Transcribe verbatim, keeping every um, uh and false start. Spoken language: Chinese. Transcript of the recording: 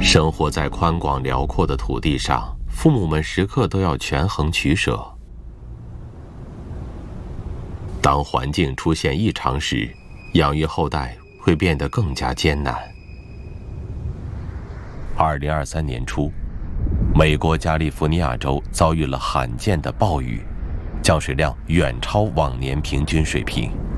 生活在宽广辽阔的土地上，父母们时刻都要权衡取舍。当环境出现异常时，养育后代会变得更加艰难。二零二三年初，美国加利福尼亚州遭遇了罕见的暴雨，降水量远超往年平均水平。